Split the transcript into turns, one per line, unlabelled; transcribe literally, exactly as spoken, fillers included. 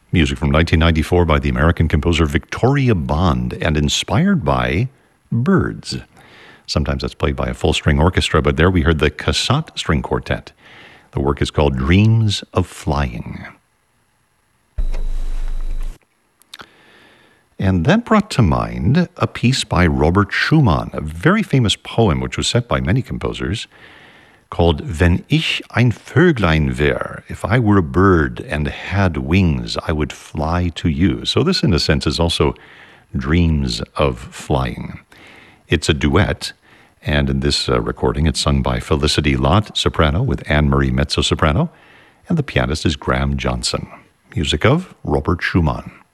Music from nineteen ninety-four by the American composer Victoria Bond and inspired by birds. Sometimes that's played by a full-string orchestra, but there we heard the Cassatt String Quartet. The work is called Dreams of Flying. And that brought to mind a piece by Robert Schumann, a very famous poem which was set by many composers, called Wenn ich ein Vöglein wär, if I were a bird and had wings, I would fly to you. So this, in a sense, is also Dreams of Flying. It's a duet, and in this uh, recording, it's sung by Felicity Lott, soprano, with Anne-Marie mezzo-soprano, and the pianist is Graham Johnson. Music of Robert Schumann.